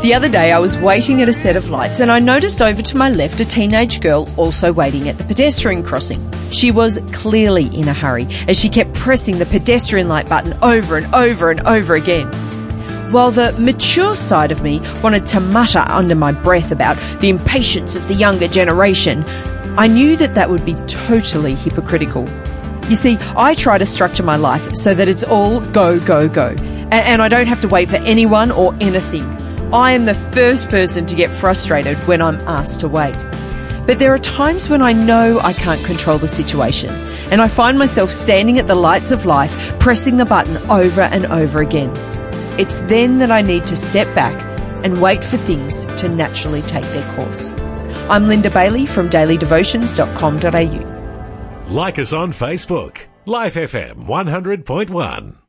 The other day I was waiting at a set of lights and I noticed over to my left a teenage girl also waiting at the pedestrian crossing. She was clearly in a hurry as she kept pressing the pedestrian light button over and over and over again. While the mature side of me wanted to mutter under my breath about the impatience of the younger generation, I knew that would be totally hypocritical. You see, I try to structure my life so that it's all go, go, go, and I don't have to wait for anyone or anything. I am the first person to get frustrated when I'm asked to wait. But there are times when I know I can't control the situation, and I find myself standing at the lights of life, pressing the button over and over again. It's then that I need to step back and wait for things to naturally take their course. I'm Linda Bailey from dailydevotions.com.au. Like us on Facebook, Life FM 100.1.